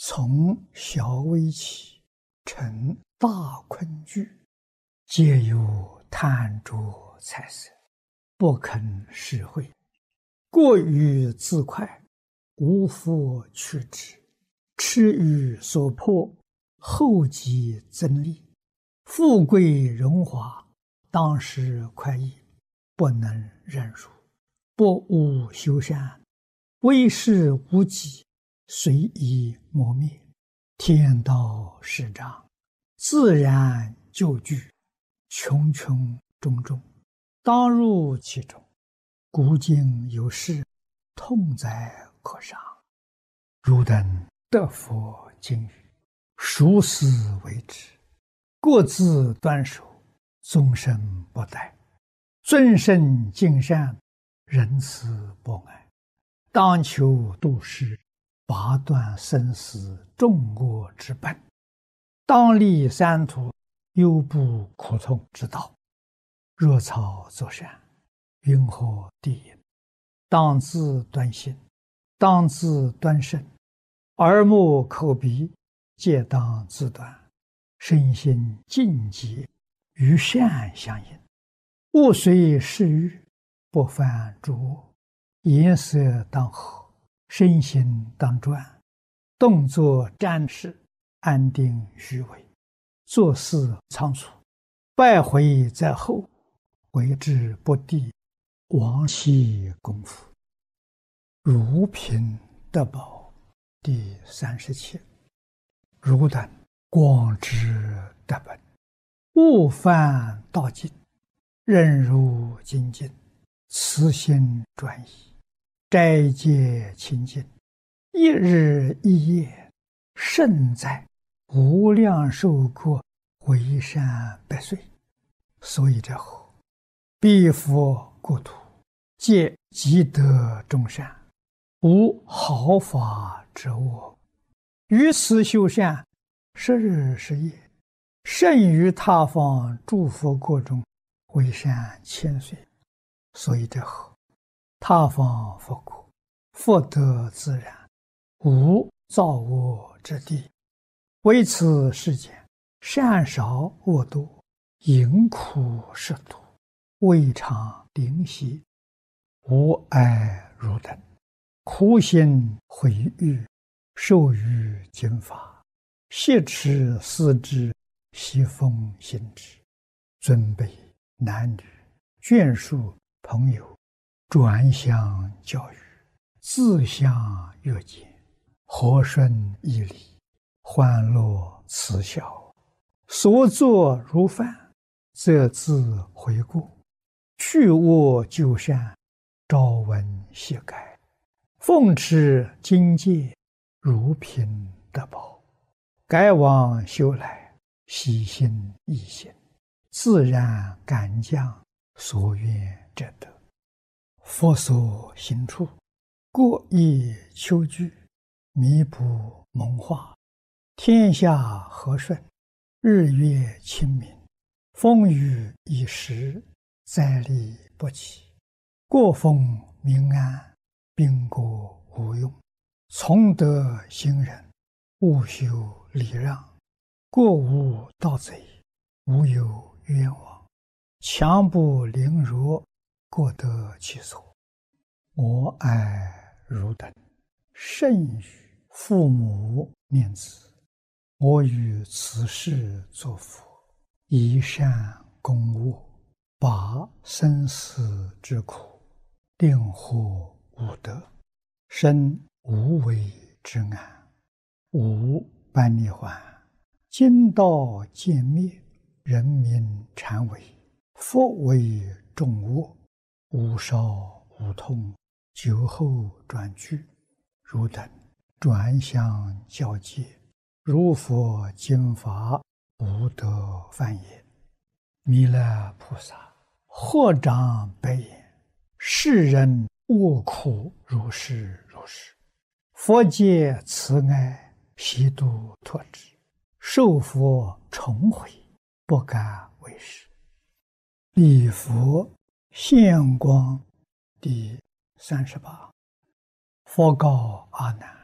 从小微起，成大困具，皆有贪着财色，不肯实惠，过于自快，无复去之，痴于所迫，后继增利，富贵荣华，当时快意，不能忍辱，不务修善，为事无己，随意磨灭，天道始长，自然就具，穷穷种种，当入其中，古今有事，痛哉可伤。汝等得佛经语，熟思为之，各自端守，终身不殆，尊圣敬善，仁慈博爱，当求度世，拔断生死众恶之本，当立三途，忧怖苦痛之道。若草作善，云何地也？当自端心，当自端身，耳目口鼻皆当自端，身心净洁，与善相应，勿随世欲，不犯诸恶，颜色当和，身心当专，动作瞻视，安定虚伪，做事仓促，败毁在后，为之不第，亡其功夫。如贫得宝第37。汝等广知得本，勿犯道境，任入精进，慈心专一，斋戒清净，一日一夜，胜在无量寿过，回山百岁。所以者何？彼佛国土，皆积德众善，无毫发之恶，于此修善，十日十夜，胜于他方诸佛国中，为善千岁。所以者何？他方佛国，福德自然，无造恶之地，为此世间，善少恶多，淫苦食毒，未尝灵犀，无碍汝等，苦心毁誉，受于经法，挟持思之，习风行之，尊卑男女，眷属朋友，转相教育，自相约见，和顺义理，欢乐慈孝，所作如饭，则自悔过，去恶就善，朝闻夕改，奉持经戒，如贫得宝，改往修来，喜心易行，自然感将，所愿者得。佛所行处，过意求具，弥补蒙化，天下和顺，日月清明，风雨已时，灾利不起，国风民安，兵国无用，从德行人，勿修礼让，过无盗贼，无有冤枉，强不凌弱，各得其所。我爱汝等，甚于父母念子，我于此世作佛，以善攻恶，拔生死之苦，令获无得，生无为之安，无般涅槃，经道渐灭，人民禅为，佛为众恶，无少无痛，酒后转居，汝等转相教戒，如佛经法，无得犯也。弥勒菩萨合掌白言：世人恶苦如是如是，佛界慈爱，悉度脱之，受佛重悔，不敢为是。礼佛现光第38。佛告阿难：